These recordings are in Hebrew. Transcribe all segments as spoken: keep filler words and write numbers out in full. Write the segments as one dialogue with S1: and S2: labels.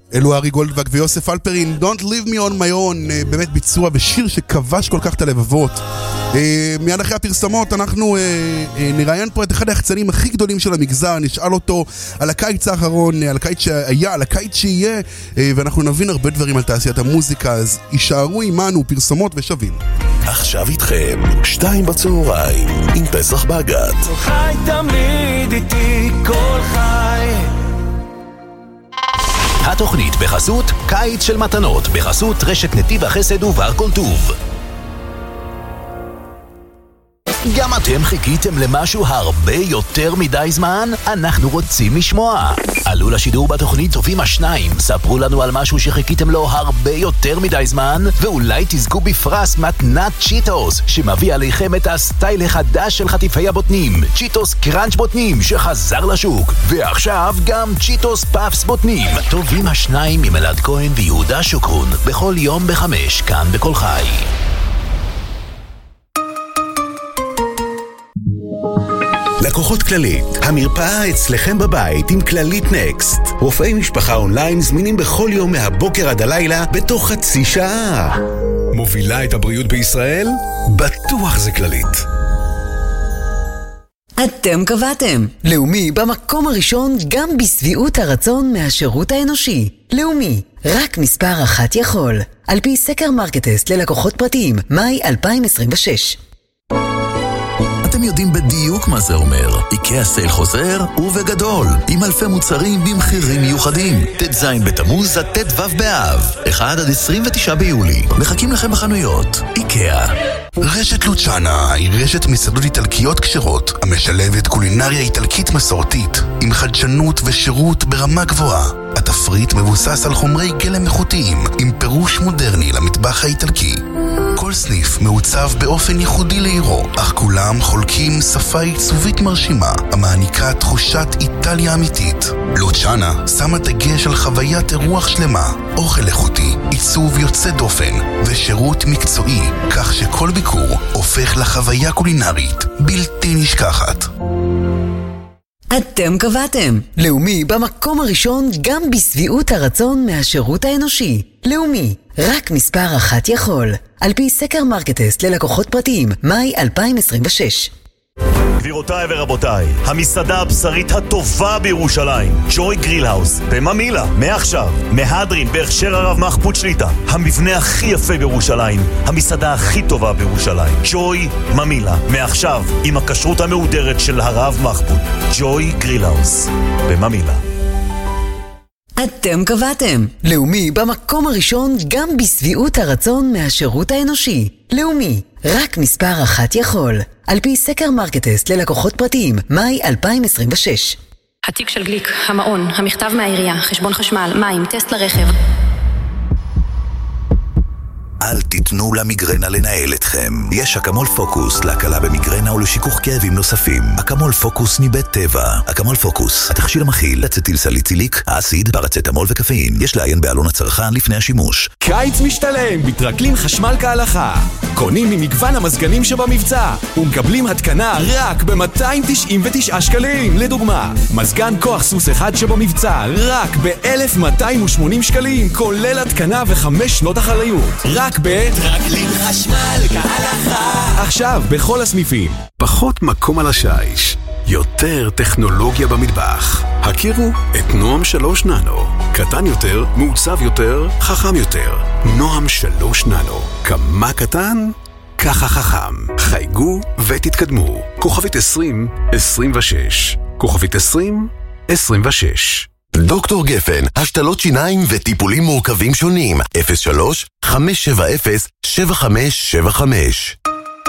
S1: אלו ארי גולדוואג ויוסף אלפרין, Don't Leave Me On My Own, באמת ביצוע ושיר שכבש כל כך את הלבבות. מיד אחרי הפרסמות אנחנו נראיין פה את אחד היחצנים הכי גדולים של המגזר, נשאל אותו על הקיץ האחרון, על הקיץ שהיה, על הקיץ שיהיה, ואנחנו נבין הרבה דברים על תעשיית המוזיקה, אז יישארו עימנו פרסמות ושווים.
S2: עכשיו איתכם, שתיים בצהריים, עם פסח באגת.
S3: כל חי תמיד איתי, כל חי.
S2: התוכנית בחסות קיץ של מתנות, בחסות רשת נתיב החסד ובר כל טוב. גם אתם חיכיתם למשהו הרבה יותר מדי זמן? אנחנו רוצים לשמוע. עלו לשידור בתוכנית טובים השניים, ספרו לנו על משהו שחיכיתם לו הרבה יותר מדי זמן, ואולי תזכו בפרס מתנת צ'יטוס, שמביא עליכם את הסטייל החדש של חטיפי הבוטנים, צ'יטוס קראנץ' בוטנים שחזר לשוק, ועכשיו גם צ'יטוס פאפס בוטנים. טובים השניים עם אלעד כהן ויהודה שוקרון, בכל יום בחמש, כאן בכל חי. לקוחות כללית, המרפאה אצלכם בבית עם כללית נקסט. רופאי משפחה אונליין זמינים בכל יום מהבוקר עד הלילה בתוך חצי שעה. מובילה את הבריאות בישראל? בטוח זה כללית.
S4: אתם קבעתם. לאומי במקום הראשון גם בסביעות הרצון מהשירות האנושי. לאומי, רק מספר אחת יכול. על פי סקר מרקטסט ללקוחות פרטיים, מאי אלפיים עשרים ושש.
S2: אתם יודעים בדיוק מה זה אומר. איקאה סייל חוזר ובגדול, עם אלפי מוצרים במחירים מיוחדים. ט"ז בתמוז עד ט"ו באב, אחד עד עשרים ותשעה ביולי. מחכים לכם בחנויות. איקאה. רשת לוצ'אנה היא רשת מסעדות איטלקיות כשרות, המשלבת קולינריה איטלקית מסורתית, עם חדשנות ושירות ברמה גבוהה. התפריט מבוסס על חומרי גלם איכותיים, עם פירוש מודרני למטבח האיטלקי. כל סניף מעוצב באופן ייחודי לעירו, אך כולם חולקים שפה עיצובית מרשימה, המעניקה תחושת איטליה אמיתית. לוצ'אנה שמה דגש על חוויית אירוח שלמה, אוכל איכותי, עיצוב יוצא דופן, ושירות מקצועי, כך שכל ביקור הופך לחוויה קולינרית בלתי נשכחת.
S4: אתם קבעתם. לאומי במקום הראשון גם בסביעות הרצון מהשירות האנושי. לאומי, רק מספר אחת יכול. על פי סקר מרקטסט ללקוחות פרטיים, מאי אלפיים עשרים ושש.
S5: גבירותיי ורבותיי, המסעדה הבשרית הטובה בירושלים, ג'וי גריל האוס, בממילה, מעכשיו, מהדרין בהכשר הרב מחפות שליטה, המבנה הכי יפה בירושלים, המסעדה הכי טובה בירושלים, ג'וי ממילה, מעכשיו, עם הכשרות המהודרת של הרב מחפות, ג'וי גריל האוס, בממילה.
S4: אתם קבעתם. לאומי במקום הראשון גם בסביעות הרצון מהשירות האנושי. לאומי, רק מספר אחת יכול. על פי סקר מרקטסט ללקוחות פרטיים, מאי אלפיים עשרים ושש.
S6: התיק של גליק, המעון, המכתב מהעירייה, חשבון חשמל, מים, טסט לרכב.
S2: אל תיתנו למיגרנה לנהל אתכם. יש אקמול פוקוס להקלה במיגרנה ולשיכוך כאבים נוספים. אקמול פוקוס מבית טבע. אקמול פוקוס, התכשיר המכיל אצטיל סליציליק, אסיד, פרצטמול וקפאין. יש לעיין בעלון הצרכן לפני השימוש.
S7: קיץ משתלם בטרקלין חשמל כהלכה. קונים ממגוון המזגנים שבמבצע ומקבלים התקנה רק ב-מאתיים תשעים ותשעה שקלים. לדוגמה, מזגן כוח סוס אחד שבמבצע רק ב-אלף מאתיים ושמונים שקלים, כולל התקנה וחמש שנות אחריות. רק בטרקלין חשמל כהלכה. עכשיו בכל הסניפים.
S8: פחות מקום על השיש, יותר טכנולוגיה במטבח. הכירו את נועם שלוש ננו. קטן יותר, מעוצב יותר, חכם יותר. נועם שלוש ננו. כמה קטן? ככה חכם. חייגו ותתקדמו. כוכבית עשרים עשרים ושש. כוכבית עשרים עשרים ושש.
S2: דוקטור גפן, השתלות שיניים וטיפולים מורכבים שונים. אפס שלוש חמש שבע אפס שבע חמש שבע חמש.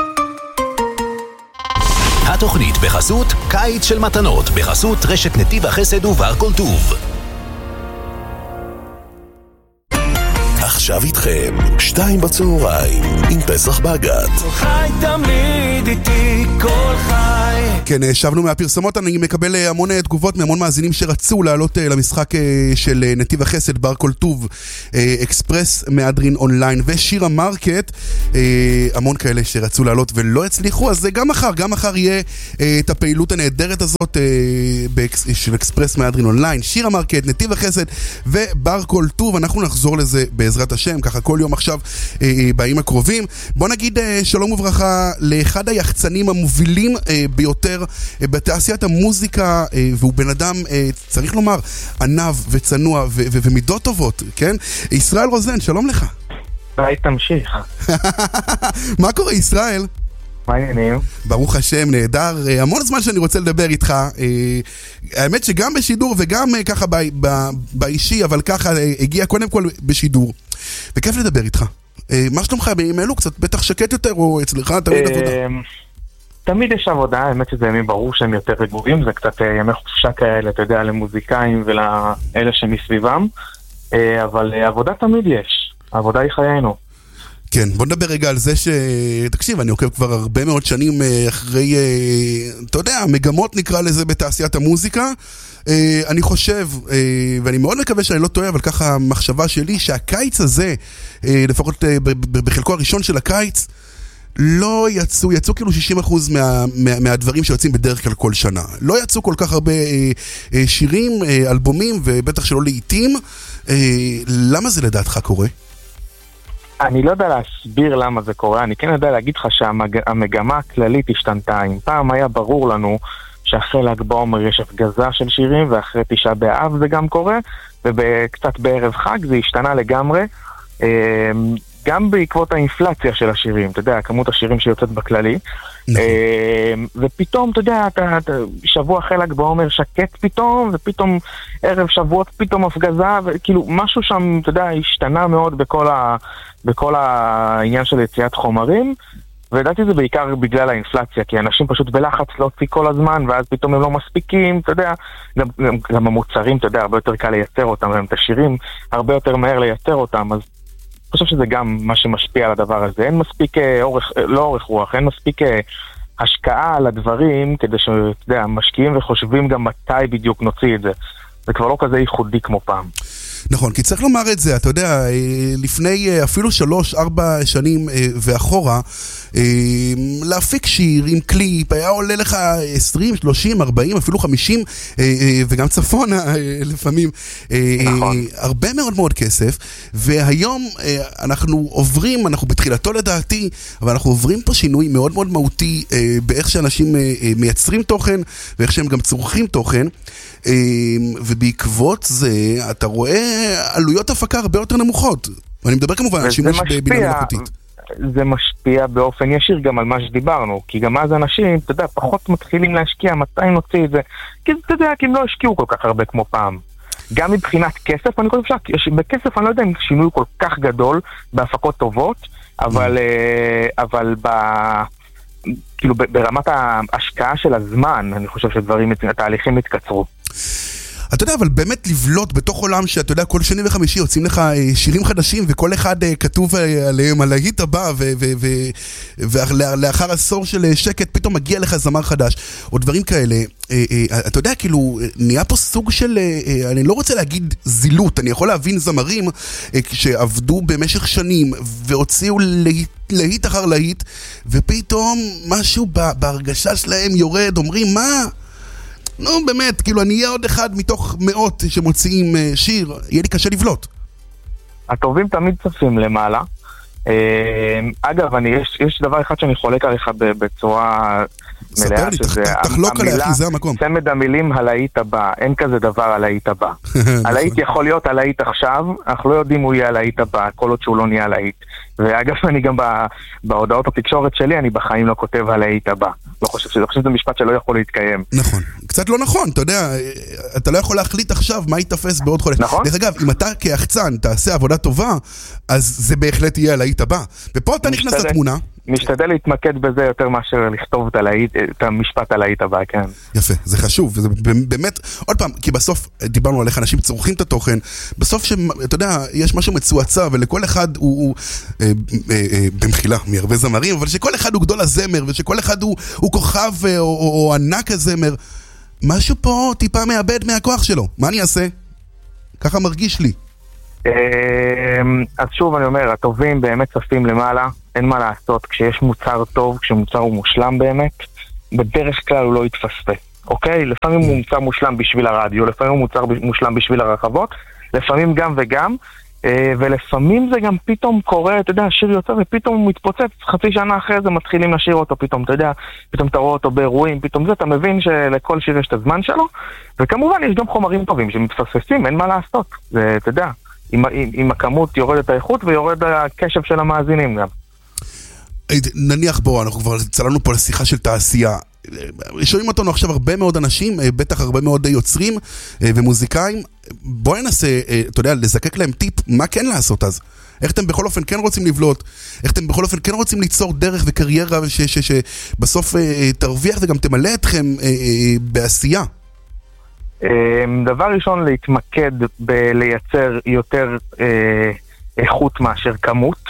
S2: התוכנית בחסות קיץ של מתנות, בחסות רשת נתיב החסד ובר כל טוב.
S9: ועכשיו איתכם, שתיים בצהריים, עם פסח בגת.
S3: חי תמיד איתי כל חי.
S1: כן, שבנו מהפרסמות, אני מקבל המון תגובות מהמון מאזינים שרצו לעלות למשחק של נתיב החסד, בר כל טוב, אקספרס מהדרין אונליין ושיר המרקט, המון כאלה שרצו לעלות ולא הצליחו, אז גם מחר, גם מחר יהיה את הפעילות הנהדרת הזאת של אקספרס מהדרין אונליין, שיר המרקט, נתיב החסד ובר כל טוב. אנחנו נחזור לזה בעזרת השם, ככה כל יום עכשיו בימים הקרובים. בוא נגיד שלום וברכה לאחד היחצנים המובילים ביותר בתעשיית המוזיקה, והוא בן אדם, צריך לומר, ענב וצנוע ו- ו- ומידות טובות, כן? ישראל רוזן, שלום לך.
S10: ביי, תמשיך.
S1: מה קורה, ישראל?
S10: מה העניינים?
S1: ברוך השם, נהדר. המון זמן שאני רוצה לדבר איתך. האמת שגם בשידור וגם ככה ב- ב- באישי, אבל ככה הגיע קודם כל בשידור. וכיף לדבר איתך. מה שלומך בימים אלו? קצת בטח שקט יותר, או אצלך תמיד עבודה?
S10: תמיד יש עבודה, האמת שזה ימים ברור שהם יותר רגועים, זה קצת ימי חופשה כאלה, אתה יודע, למוזיקאים ולאלה שמסביבם, אבל עבודה תמיד יש, העבודה היא חיינו.
S1: כן, בוא נדבר רגע על זה ש... תקשיב, אני עוקב כבר הרבה מאוד שנים אחרי, אתה יודע, מגמות נקרא לזה בתעשיית המוזיקה. אני חושב, ואני מאוד מקווה שאני לא טועה, אבל ככה המחשבה שלי, שהקיץ הזה, לפחות בחלקו הראשון של הקיץ, לא יצאו, יצאו כאילו שישים אחוז מה, מה, מהדברים שיוצאים בדרך כלל כל שנה. לא יצאו כל כך הרבה אה, אה, שירים, אה, אלבומים, ובטח שלא לעיתים. אה, למה זה לדעתך קורה?
S10: אני לא יודע להסביר למה זה קורה, אני כן יודע להגיד לך שהמגמה הכללית השתנתה. אם פעם היה ברור לנו שאחרי ל"ג בעומר יש הפגזה של שירים, ואחרי תשעה באב זה גם קורה, וקצת בערב חג זה השתנה לגמרי. אה, גם בעקבות האינפלציה של השירים, אתה יודע, כמות השירים שיוצאת בכללי, ופתאום, אתה יודע, אתה, אתה, שבוע אחרי ל"ג בעומר שקט פתאום, ופתאום ערב שבועות פתאום הפגזה, וכאילו משהו שם, אתה יודע, השתנה מאוד בכל, ה, בכל העניין של יציאת חומרים, ודעתי זה בעיקר בגלל האינפלציה, כי אנשים פשוט בלחץ להוציא כל הזמן, ואז פתאום הם לא מספיקים, אתה יודע, גם, גם, גם המוצרים, אתה יודע, הרבה יותר קל לייצר אותם, והם את השירים הרבה יותר מהר לייצר אותם, אז אני חושב שזה גם מה שמשפיע על הדבר הזה. אין מספיק אורך, לא אורך רוח, אין מספיק השקעה על הדברים, כדי שאתה יודע, משקיעים וחושבים גם מתי בדיוק נוציא את זה. זה כבר לא כזה ייחודי כמו פעם.
S1: נכון, כי צריך לומר את זה, אתה יודע, לפני אפילו שלוש, ארבע שנים ואחורה, להפיק שיר עם קליפ, היה עולה לך עשרים, שלושים, ארבעים, אפילו חמישים, וגם צפונה לפעמים, נכון. הרבה מאוד מאוד כסף, והיום אנחנו עוברים, אנחנו בתחילתו לדעתי, אבל אנחנו עוברים פה שינוי מאוד מאוד מהותי, באיך שאנשים מייצרים תוכן, ואיך שהם גם צורכים תוכן, ובעקבות זה אתה רואה עלויות הפקה הרבה יותר נמוכות, ואני מדבר כמובן על שימוש בבינה מלאכותית.
S10: זה משפיע באופן ישיר גם על מה שדיברנו, כי גם אז אנשים, אתה יודע, פחות מתחילים להשקיע, מתי נוציא את זה, כי אתה יודע, כי הם לא השקיעו כל כך הרבה כמו פעם. גם מבחינת כסף, אני חושב שבכסף אני לא יודע אם שינוי כל כך גדול בהפקות טובות, אבל אבל ב... כאילו ברמת ההשקעה של הזמן, אני חושב שדברים, התהליכים מתקצרו.
S1: אתה יודע, אבל באמת לבלוט בתוך עולם שאתה יודע, כל שני וחמישי יוצאים לך שירים חדשים, וכל אחד כתוב עליהם על ההיט הבא, ולאחר עשור של שקט פתאום מגיע לך זמר חדש, או דברים כאלה. אתה יודע, כאילו, נהיה פה סוג של, אני לא רוצה להגיד זילות, אני יכול להבין זמרים שעבדו במשך שנים, והוציאו להיט אחר להיט, ופתאום משהו בהרגשה שלהם יורד, אומרים, מה? נו, באמת, כאילו, אני אהיה עוד אחד מתוך מאות שמוציאים שיר, יהיה לי קשה לבלוט.
S10: הטובים תמיד צפים למעלה. אגב, אני, יש, יש דבר אחד שאני חולק עליך בצורה מלאה, שזה
S1: תחלוק עליי, אחי, זה המקום.
S10: צמד המילים הלהיט הבא, אין כזה דבר הלהיט הבא. הלהיט יכול להיות הלהיט עכשיו, אנחנו לא יודעים הוא יהיה הלהיט הבא, כל עוד שהוא לא נהיה הלהיט. ואגב, אני גם בהודעות התקשורת שלי, אני בחיים לא כותב הלהיט הבא. לא חושב שזה, חושב שזה משפט שלא יכול להתקיים.
S1: נכון. קצת לא נכון, אתה יודע, אתה לא יכול להחליט עכשיו מה יתפס בעוד חודש.
S10: נכון.
S1: דרך אגב, אם אתה כיחצן תעשה עבודה טובה, אז זה בהחלט יהיה הלהיט הבא. ופה אתה נכנס לתמונה,
S10: משתדל להתמקד בזה יותר מאשר לכתוב את המשפט על היית הבא, כן.
S1: יפה, זה חשוב, וזה באמת, עוד פעם, כי בסוף דיברנו על איך אנשים צורכים את התוכן, בסוף שאתה יודע, יש משהו מצועצע, ולכל אחד הוא, במחילה, מהרבה זמרים, אבל שכל אחד הוא גדול הזמר, ושכל אחד הוא כוכב או ענק הזמר, משהו פה טיפה מאבד מהכוח שלו. מה אני אעשה? ככה מרגיש לי.
S10: אז שוב אני אומר, הטובים באמת צפים למעלה, אין מה לעשות, כשיש מוצר טוב, כשמוצר הוא מושלם באמת, בדרך כלל הוא לא יתפספס, אוקיי? לפעמים הוא מוצר מושלם בשביל הרדיו, לפעמים הוא מוצר מושלם בשביל הרחבות, לפעמים גם וגם, ולפעמים זה גם פתאום קורה, אתה יודע, השיר יוצא ופתאום הוא מתפוצץ, חצי שנה אחרי זה מתחילים לשיר אותו פתאום, אתה יודע, פתאום אתה רואה אותו באירועים, פתאום זה, אתה מבין שלכל שיר יש את הזמן שלו, וכמובן יש גם חומרים טובים שמתפספסים, אין מה לעשות, זה, אתה יודע, עם, עם, עם הכמות יורדת האיכות ויורד הקשב של המאזינים גם.
S1: נניח בו, אנחנו כבר צללנו פה לשיחה של תעשייה, שומעים אותנו עכשיו הרבה מאוד אנשים, בטח הרבה מאוד יוצרים ומוזיקאים, בואי ננסה, אתה יודע, לזקק להם טיפ, מה כן לעשות אז? איך אתם בכל אופן כן רוצים לבלוט? איך אתם בכל אופן כן רוצים ליצור דרך וקריירה שבסוף תרוויח וגם תמלא אתכם בעשייה?
S10: דבר ראשון, להתמקד בלייצר יותר איכות מאשר כמות.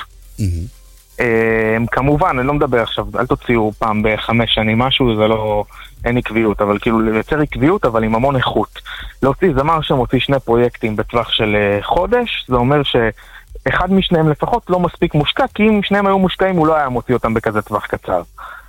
S10: כמובן, אני לא מדבר עכשיו, אל תוציאו פעם בחמש שנים משהו, זה לא, אין עקביות, אבל כאילו לייצר עקביות, אבל עם המון איכות. להוציא זמר שמוציא שני פרויקטים בטווח של חודש, זה אומר שאחד משניהם לפחות לא מספיק מושקע, כי אם שניהם היו מושקעים, הוא לא היה מוציא אותם בכזה טווח קצר.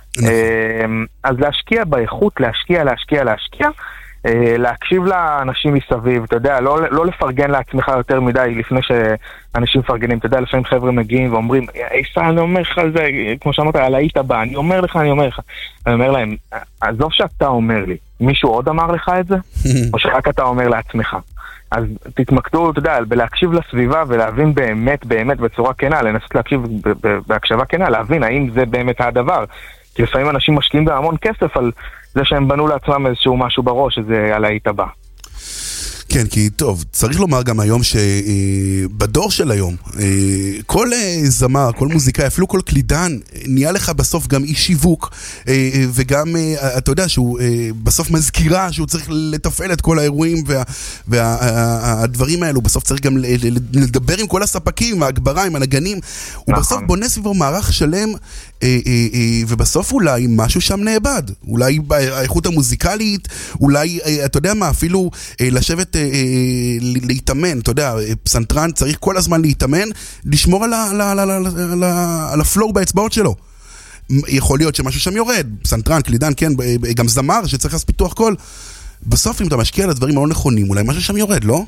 S10: אז להשקיע באיכות, להשקיע, להשקיע, להשקיע, להקשיב לאנשים מסביב, אתה יודע, לא, לא לפרגן לעצמך יותר מדי לפני שאנשים מפרגנים, אתה יודע, לפעמים חבר'ה מגיעים ואומרים, איסה, אני אומר לך על זה, כמו שאמרת, על היית הבא, אני אומר לך, אני אומר לך. אני אומר להם, עזוב שאתה אומר לי, מישהו עוד אמר לך את זה? או שרק אתה אומר לעצמך? אז תתמקדו, אתה יודע, בלהקשיב לסביבה ולהבין באמת, באמת בצורה כנה, לנסות להקשיב בהקשבה כנה, להבין האם זה באמת הדבר. כי לפעמים אנשים משקיעים בהמון כסף על זה שהם בנו לעצמם איזשהו משהו בראש, שזה על היית הבא.
S1: כן, כי טוב, צריך לומר גם היום שבדור של היום, כל זמר, כל מוזיקאי, אפילו כל קלידן, נהיה לך בסוף גם אי שיווק, וגם, אתה יודע, שהוא בסוף מזכירה שהוא צריך לתפעל את כל האירועים והדברים האלו, בסוף צריך גם לדבר עם כל הספקים, ההגברה, עם הנגנים, הוא בסוף בונה סביבו מערך שלם, ובסוף אולי משהו שם נאבד, אולי האיכות המוזיקלית, אולי, אתה יודע מה, אפילו לשבת להתאמן, אתה יודע, פסנתרן צריך כל הזמן להתאמן, לשמור על הפלואו באצבעות שלו. יכול להיות שמשהו שם יורד, פסנתרן, קלידן, כן, גם זמר שצריך לעשות פיתוח קול. בסוף אם אתה משקיע על הדברים הלא נכונים, אולי משהו שם יורד, לא?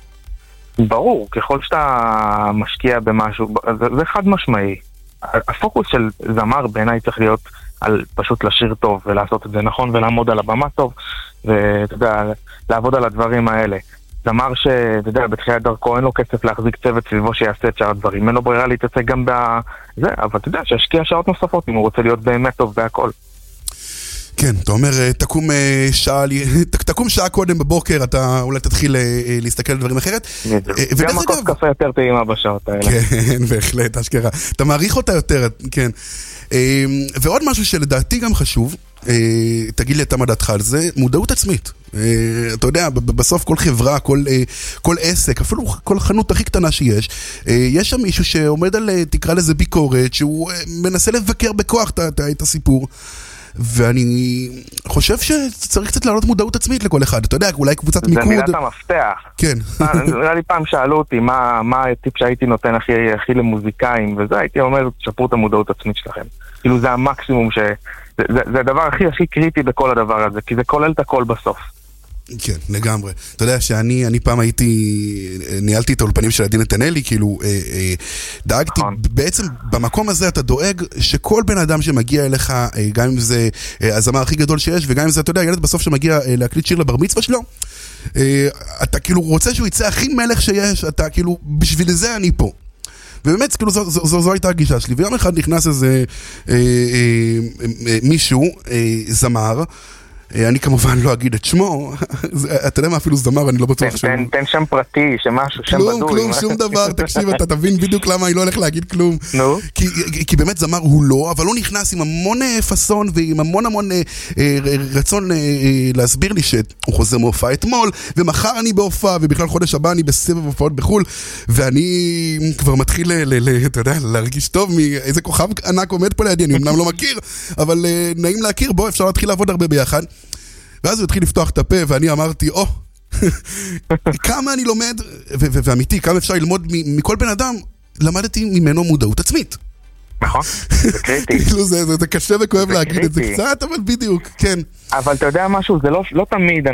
S10: ברור, ככל שאתה משקיע במשהו, זה חד משמעי. הפוקוס של זמר בעיניי צריך להיות על פשוט לשיר טוב ולעשות את זה נכון ולעמוד על הבמה טוב ואתה יודע, לעבוד על הדברים האלה. זמר שאתה יודע, בתחילת דרכו אין לו כסף להחזיק צוות סביבו שיעשה את שאר הדברים, אין לו ברירה להתעסק גם בזה, אבל אתה יודע, שישקיע שעות נוספות אם הוא רוצה להיות באמת טוב בהכל.
S1: כן, אתה אומר, תקום שעה, תקום שעה קודם בבוקר, אתה אולי תתחיל להסתכל על דברים אחרת.
S10: גם הכוס קפה יותר טעימה בשעות האלה.
S1: כן, בהחלט, אשכרה. אתה מעריך אותה יותר, כן. ועוד משהו שלדעתי גם חשוב, תגיד לי את המדעתך על זה, מודעות עצמית. אתה יודע, בסוף כל חברה, כל, כל עסק, אפילו כל חנות הכי קטנה שיש, יש שם מישהו שעומד על, תקרא לזה ביקורת, שהוא מנסה לבקר בכוח את הסיפור. ואני חושב שצריך קצת להעלות מודעות עצמית לכל אחד. אתה יודע, אולי קבוצת מיקוד...
S10: זה מילת המפתח.
S1: כן.
S10: נראה לי פעם שאלו אותי מה, מה הטיפ שהייתי נותן הכי, הכי למוזיקאים, וזה הייתי אומר, שפרו את המודעות עצמית שלכם. כאילו זה המקסימום ש... זה, זה, זה הדבר הכי הכי קריטי בכל הדבר הזה, כי זה כולל את הכל בסוף.
S1: כן, לגמרי. אתה יודע שאני אני פעם הייתי, ניהלתי את האולפנים של עדי נתנאלי, כאילו, אה, אה, דאגתי, בעצם במקום הזה אתה דואג שכל בן אדם שמגיע אליך, אה, גם אם זה אה, הזמר הכי גדול שיש, וגם אם זה, אתה יודע, ילד בסוף שמגיע אה, להקליט שיר לבר מצווה שלו, אה, אתה כאילו רוצה שהוא יצא הכי מלך שיש, אתה כאילו, בשביל זה אני פה. ובאמת, כאילו, זו, זו, זו, זו הייתה הגישה שלי. ויום אחד נכנס איזה אה, אה, אה, מישהו, אה, זמר, אני כמובן לא אגיד את שמו, אתה יודע מה, אפילו זמר, אני לא בטוח שהוא...
S10: תן שם פרטי, שמשהו, שם בדוי.
S1: כלום, כלום, שום דבר, תקשיב, אתה תבין בדיוק למה אני לא הולך להגיד כלום.
S10: נו?
S1: כי באמת זמר הוא לא, אבל הוא נכנס עם המון פסון ועם המון המון רצון להסביר לי שהוא חוזר מהופעה אתמול, ומחר אני בהופעה, ובכלל חודש הבא אני בסבב הופעות בחול, ואני כבר מתחיל, אתה יודע, להרגיש טוב מאיזה כוכב ענק עומד פה לידי, אני אמנם לא מכיר, אבל נעים להכיר בו, אפשר להתחיל לעבוד הרבה ביחד. ואז הוא התחיל לפתוח את הפה, ואני אמרתי, או, כמה אני לומד, ואמיתי, כמה אפשר ללמוד מכל בן אדם, למדתי ממנו מודעות עצמית.
S10: נכון, זה קריטי.
S1: זה קשה וכואב להגיד את זה קצת, אבל בדיוק, כן.
S10: אבל אתה יודע משהו, זה לא תמיד